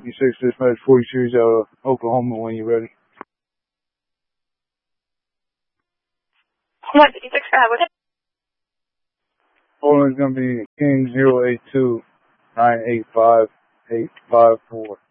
56 dispatch 40 series out of Oklahoma when you're ready. 156 for Hamilton. Hold on, it's going to be King 082 985 854.